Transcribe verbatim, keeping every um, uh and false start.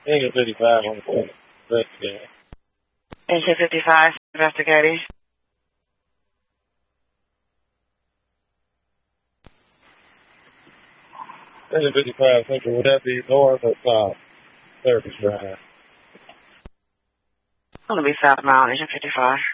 Engine fifty-five on the phone. Investigating. Engine fifty-five, investigating. Engine fifty-five, Central, would that be north or south? Service drive. It's going to be southbound, Engine fifty-five.